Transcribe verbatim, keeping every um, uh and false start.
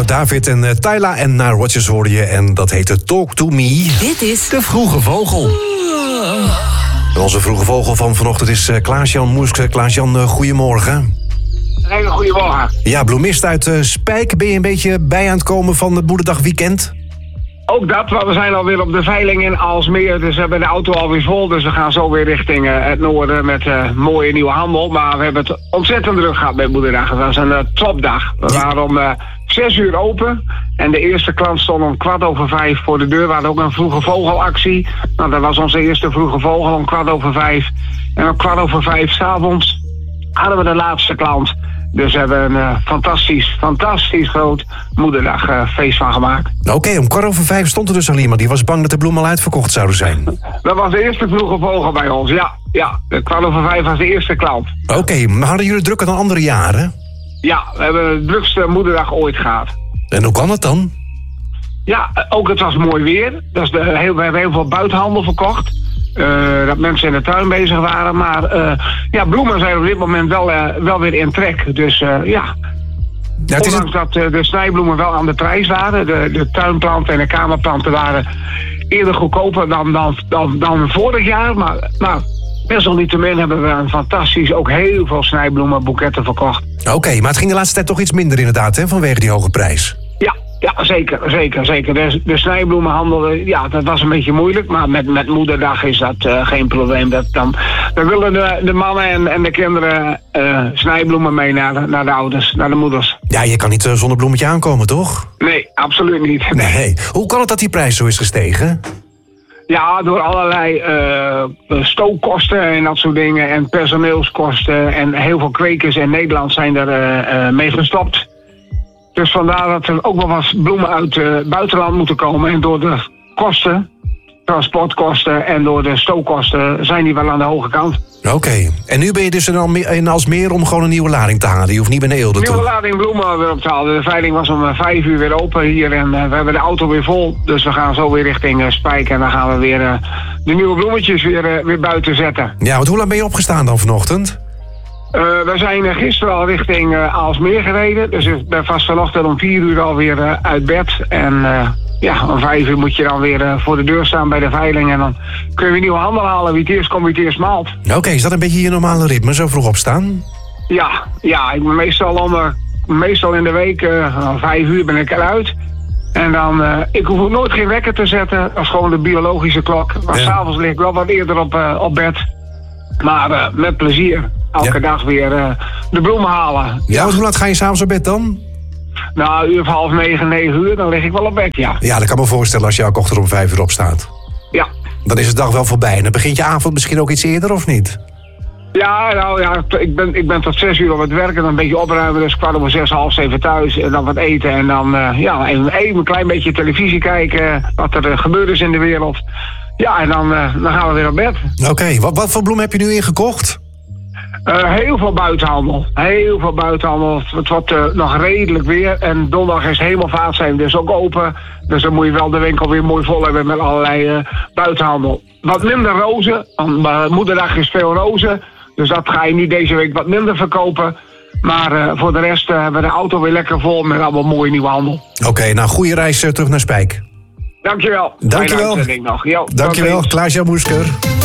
David en uh, Tyla en naar Rodgers hoorde je. En dat heette Talk to Me. Dit is De Vroege Vogel. En onze Vroege Vogel van vanochtend is uh, Klaas-Jan Moeske. Klaas-Jan, uh, goedemorgen. Een hele goede morgen. Ja, bloemist uit uh, Spijk. Ben je een beetje bij aan het komen van het Moederdagweekend? Ook dat, want we zijn alweer op de veiling in Aalsmeer. Dus we hebben de auto alweer vol. Dus we gaan zo weer richting uh, het noorden met uh, mooie nieuwe handel. Maar we hebben het ontzettend druk gehad bij Moederdag. Het was een uh, topdag. We waren om uh, zes uur open. En de eerste klant stond om kwart over vijf voor de deur. We hadden ook een vroege vogelactie. Nou, dat was onze eerste vroege vogel om kwart over vijf. En om kwart over vijf 's avonds hadden we de laatste klant. Dus we hebben een uh, fantastisch, fantastisch groot moederdagfeest uh, van gemaakt. Oké, okay, om kwart over vijf stond er dus al iemand. Die was bang dat de bloemen al uitverkocht zouden zijn. Dat was de eerste vroege vogel bij ons, ja. ja. Kwart over vijf was de eerste klant. Oké, okay, maar hadden jullie drukker dan andere jaren? Ja, we hebben de drukste moederdag ooit gehad. En hoe kan het dan? Ja, ook het was mooi weer. Dat is de, heel, we hebben heel veel buitenhandel verkocht. Uh, dat mensen in de tuin bezig waren. Maar uh, ja, bloemen zijn op dit moment wel, uh, wel weer in trek. Dus uh, ja, ja ondanks het... dat uh, de snijbloemen wel aan de prijs waren. De, de tuinplanten en de kamerplanten waren eerder goedkoper dan, dan, dan, dan vorig jaar. Maar nou, desalniettemin hebben we een fantastisch, ook heel veel snijbloemenboeketten verkocht. Oké, okay, maar het ging de laatste tijd toch iets minder inderdaad, hè, vanwege die hoge prijs. Ja. Ja, zeker, zeker, zeker. De, de snijbloemenhandel, ja, dat was een beetje moeilijk. Maar met, met moederdag is dat uh, geen probleem. Dat dan, dan willen de, de mannen en, en de kinderen uh, snijbloemen mee naar de, naar de ouders, naar de moeders. Ja, je kan niet uh, zonder bloemetje aankomen, toch? Nee, absoluut niet. Nee. Hoe kan het dat die prijs zo is gestegen? Ja, door allerlei uh, stookkosten en dat soort dingen. En personeelskosten. En heel veel kwekers in Nederland zijn er uh, uh, mee gestopt. Dus vandaar dat er ook wel wat bloemen uit het uh, buitenland moeten komen. En door de kosten, transportkosten en door de stookkosten zijn die wel aan de hoge kant. Oké, okay. En nu ben je dus in Aalsmeer om gewoon een nieuwe lading te halen. Je hoeft niet meer naar Eelde toe. Nieuwe lading bloemen weer op te halen. De veiling was om vijf uur weer open hier en uh, we hebben de auto weer vol. Dus we gaan zo weer richting uh, Spijk en dan gaan we weer uh, de nieuwe bloemetjes weer, uh, weer buiten zetten. Ja, want hoe lang ben je opgestaan dan vanochtend? Uh, we zijn gisteren al richting uh, Aalsmeer gereden. Dus ik ben vast vanochtend om vier uur alweer uh, uit bed. En uh, ja, om vijf uur moet je dan weer uh, voor de deur staan bij de veiling. En dan kun je weer nieuwe handel halen. Wie het eerst komt, wie het eerst maalt. Oké, okay, is dat een beetje je normale ritme, zo vroeg opstaan? Ja, ja ik ben meestal, om, uh, meestal in de week, uh, om vijf uur ben ik eruit. En dan, uh, ik hoef ook nooit geen wekker te zetten. Dat is gewoon de biologische klok. Maar ja. 's avonds lig ik wel wat eerder op, uh, op bed. Maar uh, met plezier. Elke ja. dag weer uh, de bloemen halen. Ja, want hoe laat ga je s'avonds op bed dan? Nou, een uur of half negen, negen uur, dan lig ik wel op bed, ja. Ja, dat kan me voorstellen als je elke ochtend om vijf uur opstaat. Ja. Dan is de dag wel voorbij. En dan begint je avond misschien ook iets eerder, of niet? Ja, nou ja, ik ben, ik ben tot zes uur op het werk en dan een beetje opruimen. Dus kwart over zes, half zeven thuis en dan wat eten. En dan uh, ja, even, even een klein beetje televisie kijken, wat er uh, gebeurd is in de wereld. Ja, en dan, uh, dan gaan we weer op bed. Oké, okay, wat, wat voor bloem heb je nu ingekocht? Uh, heel veel buitenhandel. Heel veel buitenhandel. Het wordt uh, nog redelijk weer. En donderdag is hemelvaart zijn dus ook open. Dus dan moet je wel de winkel weer mooi vol hebben met allerlei uh, buitenhandel. Wat minder rozen. Want uh, moederdag is veel rozen. Dus dat ga je nu deze week wat minder verkopen. Maar uh, voor de rest uh, hebben we de auto weer lekker vol met allemaal mooie nieuwe handel. Oké, okay, nou goede reis uh, terug naar Spijk. Dankjewel. Dankjewel. Nog. Jo, Dankjewel, Klaas-Jan Moesker.